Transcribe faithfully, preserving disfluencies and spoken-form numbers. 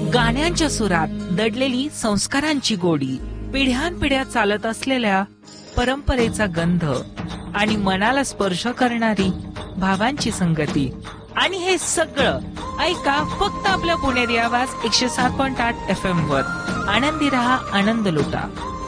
गाण्यांच्या सुरात दडलेली संस्कारांची गोडी, पिढ्यानपिढ्या चालत असलेल्या परंपरेचा गंध आणि मनाला स्पर्श करणारी भावांची संगती. आणि हे सगळं ऐका फक्त आपल्या पुणेरी आवाज एकशे सात पॉइंट आठ एफ एम वर. आनंदी रहा, आनंद लुटा.